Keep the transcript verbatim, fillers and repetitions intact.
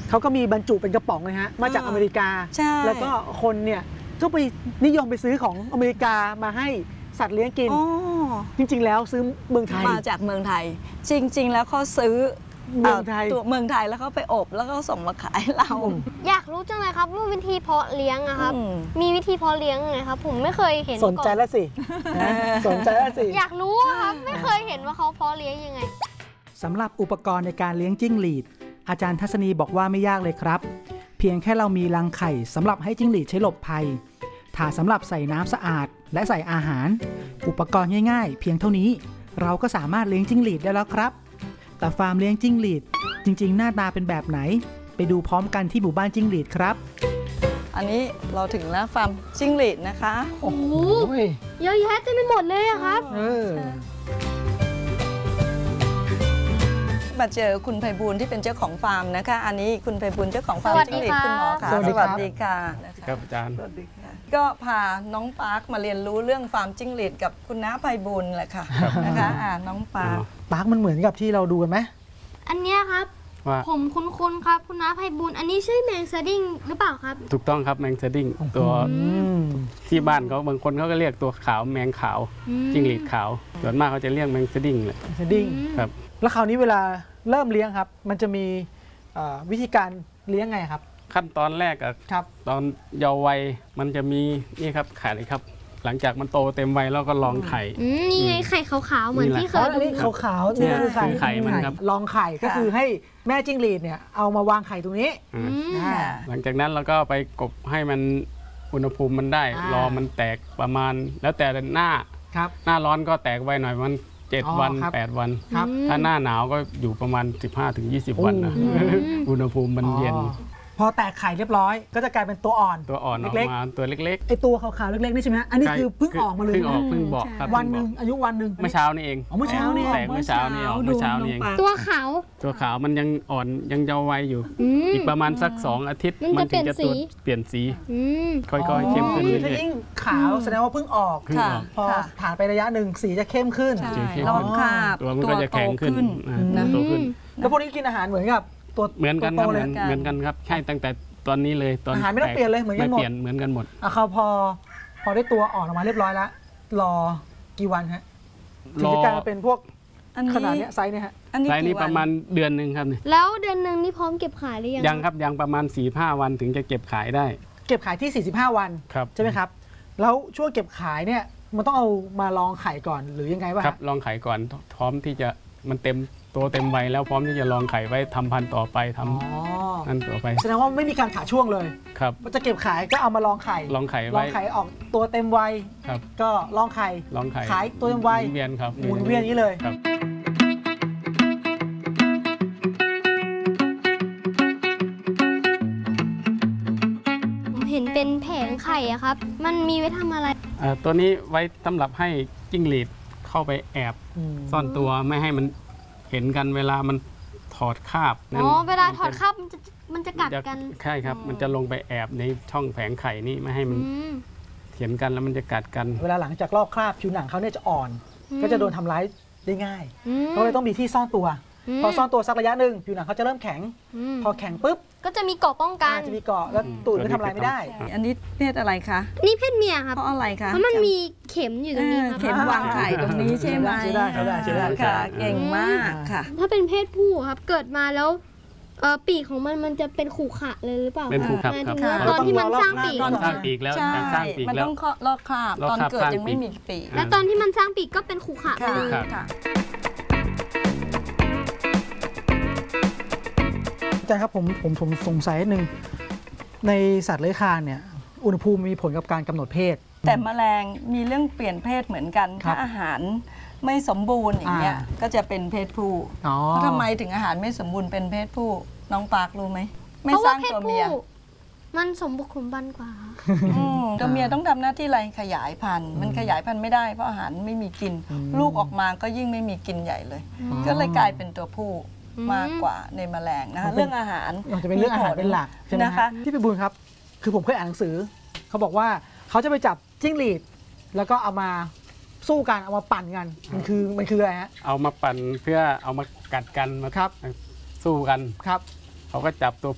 เขาก็มีบรรจุเป็นกระป๋องเลยฮะมาจากอเมริกาแล้วก็คนเนี่ยก็ไปนิยมไปซื้อของอเมริกามาให้สัตว์เลี้ยงกินจริงๆแล้วซื้อเมืองไทยมาจากเมืองไทยจริงๆแล้วเขาซื้อเมืองไทยตัวเมืองไทยแล้วเขาไปอบแล้วก็ส่งมาขายเราอยากรู้จังเลยครับว่าวิธีเพาะเลี้ยงอะครับมีวิธีเพาะเลี้ยงไงครับผมไม่เคยเห็นสนใจแล้วสิสนใจแล้วสิอยากรู้ครับไม่เคยเห็นว่าเขาเพาะเลี้ยงยังไงสำหรับอุปกรณ์ในการเลี้ยงจิ้งหรีดอาจารย์ทัศนีบอกว่าไม่ยากเลยครับเพียงแค่เรามีรังไข่สำหรับให้จิ้งหรีดใช้หลบภัยถาสำหรับใส่น้ำสะอาดและใส่อาหารอุปกรณ์ง่ายๆเพียงเท่านี้เราก็สามารถเลี้ยงจิ้งหรีดได้แล้วครับแต่ฟาร์มเลี้ยงจิ้งหรีดจริงๆหน้าตาเป็นแบบไหนไปดูพร้อมกันที่หมู่บ้านจิ้งหรีดครับอันนี้เราถึงแล้วฟาร์มจิ้งหรีดนะคะโอ้โหเยอะแยะเต็มไปหมดเลยอะครับมาเจอคุณไพบูลย์ที่เป็นเจ้าของฟาร์มนะคะอันนี้คุณไพบูลย์เจ้าของฟาร์มจิ้งหรีดคุณหมอค่ะสวัสดีค่ะครับอาจารย์ก็พาน้องปาร์คมาเรียนรู้เรื่องฟาร์มจิ้งหรีดกับคุณน้าไพบูลย์แหละค่ะนะคะอ่าน้องปาร์คปาร์คมันเหมือนกับที่เราดูกันไหมอันเนี้ยครับผมคุ้นๆครับคุณน้าไพบูลย์อันนี้ใช่แมงสดิ้งหรือเปล่าครับถูกต้องครับแมงสดิ้งตัวที่บ้านเขาบางคนเขาก็เรียกตัวขาวแมงขาวจิ้งหรีดขาวส่วนมากเขาจะเรียกแมงสดิ้งเลยสดิ้งครับแล้วคราวนี้เวลาเริ่มเลี้ยงครับมันจะมีวิธีการเลี้ยงไงครับขั้นตอนแรกอะตอนเยาว์วัยมันจะมีนี่ครับไข่เลยครับหลังจากมันโตเต็มวัยแล้วก็ลองไข่นี่ไงไข่ขาวๆเหมือนที่เคยดูขาวๆนี่คือไข่มันครับลองไข่ก็คือให้แม่จิ้งหรีดเนี่ยเอามาวางไข่ตรงนี้หลังจากนั้นเราก็ไปกบให้มันอุณหภูมิมันได้รอมันแตกประมาณแล้วแต่หน้าหน้าร้อนก็แตกไวหน่อยมันเจ็ดวันแปดวันถ้าหน้าหนาวก็อยู่ประมาณ สิบห้าถึงยี่สิบ วันนะอุณหภูมิมันเย็นพอแตกไข่เรียบร้อยก็จะกลายเป็นตัวอ่อนตัวอ่อนออกมาตัวเล็กๆไอตัวขาวๆเล็กๆนี่ใช่ไหมอันนี้คือเพิ่งออกมาเลยเพิ่งออกเพิ่งบอกครับวันหนึ่งอายุวันหนึ่งเมื่อเช้านี่เองเมื่อเช้านี่แตกเมื่อเช้านี่ออกเมื่อเช้านี่เองตัวขาวตัวขาวมันยังอ่อนยังเยาว์วัยอยู่อีกประมาณสักสองอาทิตย์มันถึงจะตัวเปลี่ยนสีค่อยๆเข้มขึ้นเรื่อยๆถ้ายิ่งขาวแสดงว่าเพิ่งออกพอผ่านไประยะหนึ่งสีจะเข้มขึ้นลองค่ะตัวมันก็จะแข็งขึ้นโตขึ้นแล้วพวกนี้กินอาหารเหมือนกับตัวเหมือนกันครับเหมือนกันครับใช่ตั้งแต่ตอนนี้เลยตอนอาหารไม่ต้องเปลี่ยนเลยเหมือนกันหมดไม่เปลี่ยนเหมือนกันหมดอ่ะเขาพอพอได้ตัวอ่อนออกมาเรียบร้อยแล้วรอกี่วันฮะถึงจะกลายเป็นพวกขนาดนี้ไซส์เนี่ยฮะไซส์นี้ประมาณเดือนหนึ่งครับเนี่ยแล้วเดือนหนึ่งนี่พร้อมเก็บขายหรือยังยังครับยังประมาณ สี่ห้า วันถึงจะเก็บขายได้เก็บขายที่สี่สิบห้าวันใช่ไหมครับแล้วช่วงเก็บขายเนี่ยมันต้องเอามาลองไข่ก่อนหรือยังไงวะครับลองไข่ก่อนพร้อมที่จะมันเต็มตัวเต็มวัยแล้วพร้อมที่จะลองไข่ไว้ทำพันธุ์ต่อไปทำนั่นต่อไปแสดงว่าไม่มีการขาดช่วงเลยครับจะเก็บขายก็เอามาลองไข่ลองไข่ลองไข่ออกตัวเต็มวัยก็ลองไข่ลองไข่ขายตัวเต็มวัยหมุนเวียนครับหมุนเวียนนี้เลยครับผมเห็นเป็นแผงไข่อะครับมันมีไว้ทำอะไรตัวนี้ไว้สำหรับให้จิ้งหรีดเข้าไปแอบซ่อนตัวไม่ให้มันเห็นกันเวลามันถอดคราบอ๋อเวลาถอดคราบมันจะมันจะกัดกันใช่ครับมันจะลงไปแอบในช่องแผงไข่นี่ไม่ให้มันเห็นกันแล้วมันจะกัดกันเวลาหลังจากลอกคราบผิวหนังเขาเนี่ยจะอ่อนก็จะโดนทำร้ายได้ง่ายเขาเลยต้องมีที่ซ่อนตัวพอซ่อนตัวสักระยะหนึ่งผิวหนังเขาจะเริ่มแข็งพอแข็งปุ๊บก็จะมีเกราะป้องกันจะมีเกราะแล้วตูดก็ทำอะไรไม่ได้อันนี้เพศอะไรคะนี่เพศเมียครับเพราะอะไรคะเพราะมันมีเข็มอยู่ตรงนี้เข็มวางไข่ตรงนี้ใช่ไหมใช่ได้ใช่ได้ใช่ได้ค่ะเก่งมากค่ะถ้าเป็นเพศผู้ครับเกิดมาแล้วปีกของมันมันจะเป็นขู่ขะเลยหรือเปล่าเป็นขู่ขะตอนที่มันสร้างปีกตอนสร้างปีกแล้วการสร้างปีกแล้วมันต้องลอกคราบตอนเกิดยังไม่มีปีกแล้วตอนที่มันสร้างปีกก็เป็นขู่ขะเลยอาจารย์ครับผมผมผมสงสัยนิดนึงในสัตว์เลื้อยคลานเนี่ยอุณหภูมิมีผลกับการกำหนดเพศแต่แมลงมีเรื่องเปลี่ยนเพศเหมือนกันถ้าอาหารไม่สมบูรณ์อย่างเงี้ยก็จะเป็นเพศผู้เพราะทำไมถึงอาหารไม่สมบูรณ์เป็นเพศผู้น้องปาร์ครู้ไหมไม่สร้างตัวเมียมันสมบุกสมบันกว่าตัวเมียต้องทำหน้าที่อะไรขยายพันธุ์มันขยายพันธุ์ไม่ได้เพราะอาหารไม่มีกินลูกออกมาก็ยิ่งไม่มีกินใหญ่เลยก็เลยกลายเป็นตัวผู้มากกว่าในแมลงนะคะเรื่องอาหารจะเป็นเรื่องอาหารเป็นหลักใช่ไหมคะที่พี่บุญครับคือผมเคยอ่านหนังสือเขาบอกว่าเขาจะไปจับจิ้งหรีดแล้วก็เอามาสู้กันเอามาปั่นกันมันคือมันคืออะไรฮะเอามาปั่นเพื่อเอามากัดกันมาครับสู้กันครับเขาก็จับตัว